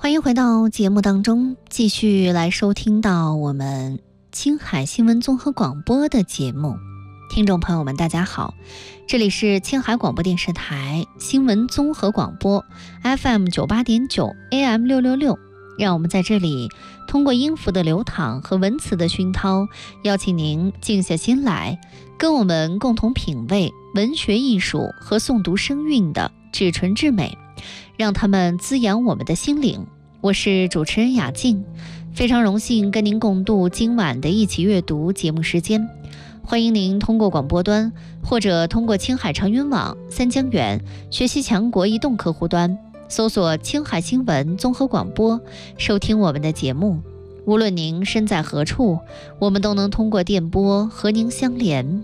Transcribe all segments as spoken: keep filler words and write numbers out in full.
欢迎回到节目当中，继续来收听到我们青海新闻综合广播的节目。听众朋友们大家好，这里是青海广播电视台新闻综合广播 F M 九十八点九 A M 六六六，让我们在这里通过音符的流淌和文词的熏陶，邀请您静下心来，跟我们共同品味文学艺术和诵读声韵的至纯至美，让他们滋养我们的心灵。我是主持人雅静，非常荣幸跟您共度今晚的一起阅读节目时间。欢迎您通过广播端或者通过青海长云网三江源学习强国移动客户端搜索青海新闻综合广播，收听我们的节目。无论您身在何处，我们都能通过电波和您相连。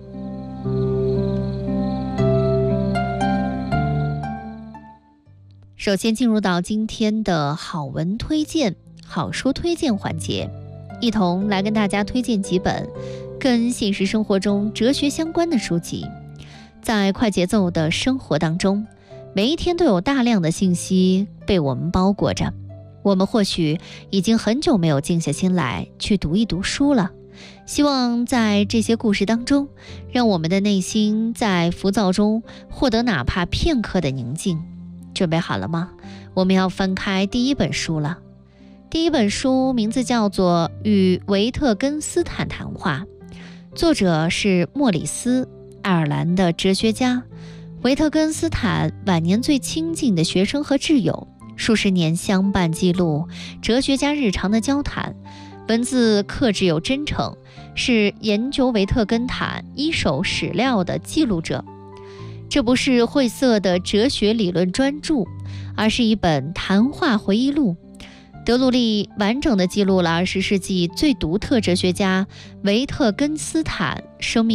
首先进入到今天的好文推荐、好书推荐环节，一同来跟大家推荐几本跟现实生活中哲学相关的书籍。在快节奏的生活当中，每一天都有大量的信息被我们包裹着，我们或许已经很久没有静下心来去读一读书了。希望在这些故事当中，让我们的内心在浮躁中获得哪怕片刻的宁静。准备好了吗？我们要翻开第一本书了。第一本书名字叫做《与维特根斯坦谈话》，作者是莫里斯，爱尔兰的哲学家，维特根斯坦晚年最亲近的学生和挚友，数十年相伴记录哲学家日常的交谈，文字克制又真诚，是研究维特根坦一手史料的记录者。这不是晦涩的哲学理论专著，而是一本谈话回忆录。德鲁利完整地记录了二十世纪最独特哲学家维特根斯坦生命